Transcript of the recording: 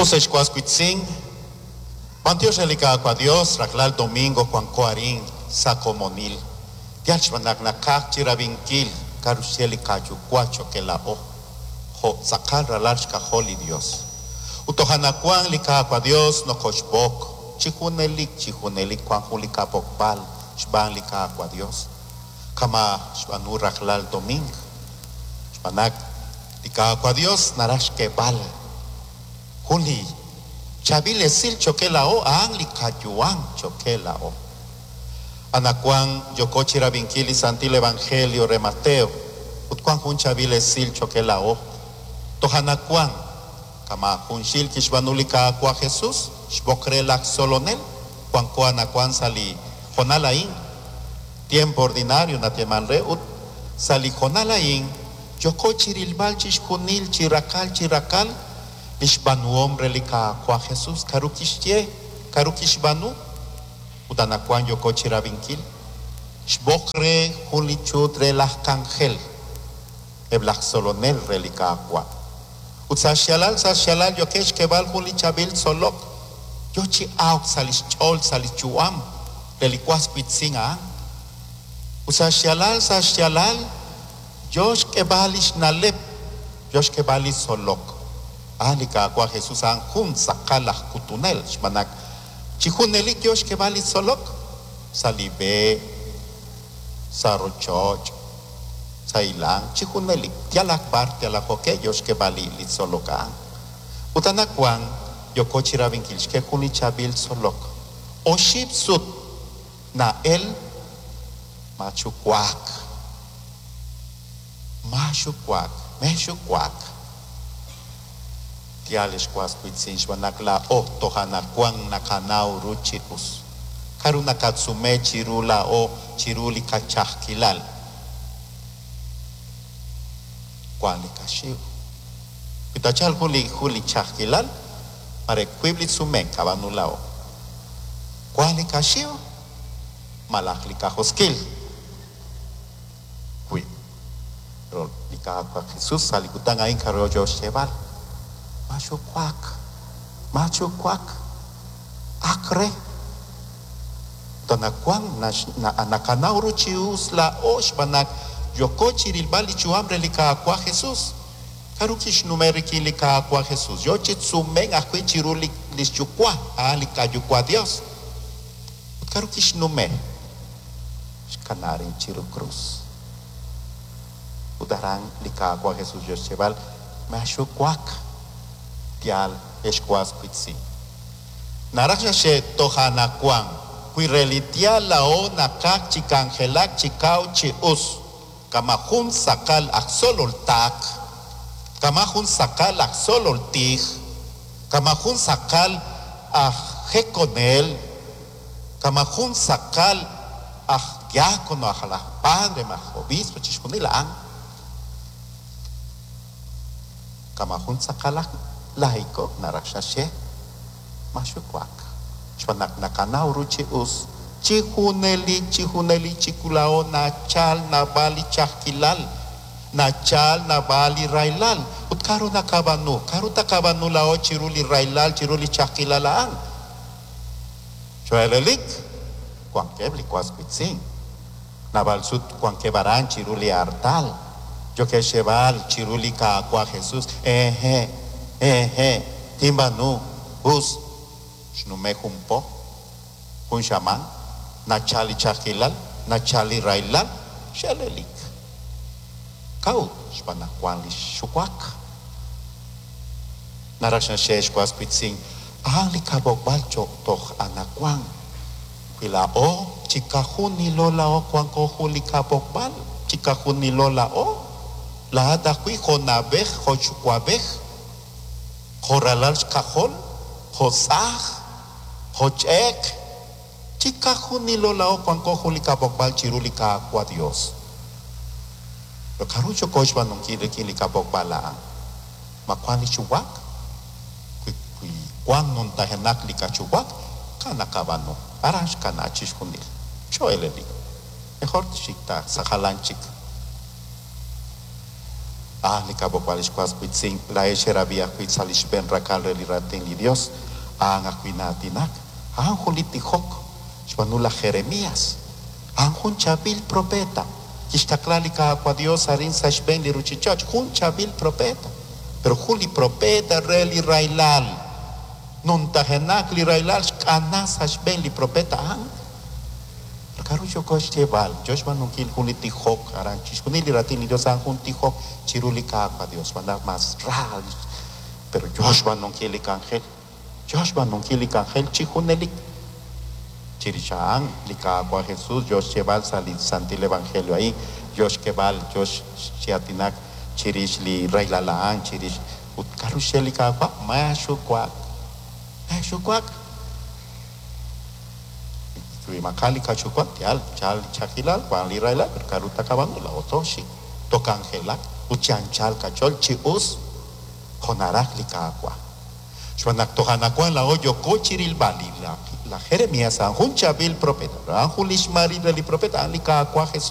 Oses Cuascuitzin, Pantios Relicaco a Dios, Raclal Domingo, Juan Coarín, Sacomonil, Diachmanac Nakak, Chiravinquil, Carusieli Cayu, Cuacho, que la o, Sacar Ralarchka Holy Dios. Utohanacuan Licaco a Dios, no cochboc, Chijunelik, Juan Julica Bocbal, Shban Licaco a Dios, Kama Shbanu Raclal Domingo, Shbanak Licaco a Dios, Narashke Bal. Juli, Chabile sil choquela o, Angli Cayuan choquela o. Anacuan, Yocochira Vinquili, Santil Evangelio, Remateo, Utcuan Jun Chabile sil choquela o. Tohanacuan, Kama Junchil Kishbanulika Aqua Jesús, Shbokrelak Solonel, Juan Coanacuan sali, Jonalain, tiempo ordinario, Natiemanre, sali Jonalain, Yocochirilbal, Chishkunil, Chirakal, Ishbanu hombre lika kwa Jesús, Karukishye, Karukishbanu, Udanacuan Yocochira Vinquil, Shbokre, Julichut, Relach Cangel, Eblach Solonel, Relica Aqua. Sashalal, Yokesh Kebal, Julichabil, Solok, Yochi Auk, Salichol, Salichuam, Reliquas Pitzinga. Sashalal, Josh Kebalish Nalep, Josh Kebalish Solok. Alika Aqua Jesús Anjun, Sakalah Kutunel, Shmanak, Chijunelik Yosh Kebalish Solok, Salibe, Sarochoch, Sailang, Chijunelik, Tialak Bar, Tialakoke, Yosh Kebali, Soloka. Utanakuan, Yokochira Vinkilske, Kunichabil Solok. Oship Sut, Nael, Machukwak, Meshukwak. Tiales Quasquitzin, Shwanakla, O, Tohanakuan, Nakanau, Ruchipus. Karunakatsume, Chirula, O, Chiruli Kachakilal. Quali Kashiu. Pitachal Huli Chakilal, Mare Quiblit Sumen, Cabanulao. Quali Kashiu, Malakli Kahoskil. Qui. Rolika Jesús, Salikutanga Incarojo Cheval. Macho kwak, akre. Tanakuan nakanauro chius la oshbanak, yokochiril bali chuambre lika aqua Jesús. Karukish numeriki lika aqua Jesús. Yochitsumen akwe chirulik lichukwa, lika yukwa Dios. Karukish nume, shkanarin chiru cruz. Udarang lika aqua Jesús yocheval, macho kwak. Tial esquas pitsi. Naraja she tohanakuan, quirelitia lao nakak chikangelak chikau chius, kamahun sakal aksolol tak, kamahun sakal aksolol tih, kamahun sakal hekonel, kamahun sakal diácono ajala padre mah obispo chishkunilaan, kamahun sakalak laico narashashe mashukwak chwanak nakanau ruchius chihuneli chikulao nachal nabali chakilal nachal nabali railal utkaru nakabanu karuta kabanu lao chiruli railal chiruli chakilalaan chwelelik kwankebli kwasquitsin nabal sut kwankebaran chiruli artal yo que cheval chiruli ka kwa Jesús timbanu bus shnume humpo hun shaman nachali chakilal nachali railal shalelik kau shpana kwali shukwak narashan shesh kwas pitsin ali kabokbal chok toch anakwang pila o chikahuni lola o kwan ko huli kabokbal chikahuni lola o la ada kui khonabeh khochukwabeh Joralal Cajol, Josaj, Jochek, Chicajunilo lao Juancojulika Bokbal Chirulika Aqua Dios. Lo Carucho Cochban non Kilika Bokbala, Maquani Chuwak, Juan non Tahenak Lika Chuwak, Kanakabano, Arash Kanachis Hunil, Choeleli, Mejor Chikta, Sahalanchik. Likabokwalis kwas kuitsing la esherabia kuitsalish ben rakal reliraten li Dios akuinatinak hulitihok shwanula Jeremías hun chabil profeta Kishtaklali kwa Dios arin sashben li ruchichach hun chabil profeta pero juli profeta reli railal non tahenak li railal kanas sashben li profeta Karucho kosh tebal, Joshua nungkil huniti hok, aran chishkunili ratin li Dios hunti hok, chirulika kwa Dios, manda mas ral, pero Joshua nungkili ángel, chihunelik, chirichaan, lika kwa Jesús, Josh chebal salit santil evangelio ahí, Josh kebal, Josh chiatinak, chirish li railalaan, chirish, karuchelika kwa, maeshukwak. Makali kachukwat tial chal chakilal kwan li raila karuta kabangu la otoshi tokangelak uchanchal kachol chius honarak likakwa shwanak tohanakwan la oyo kochiril bali la Jeremías anjun chabil profeta anjulish marida li profeta likakwa Jesús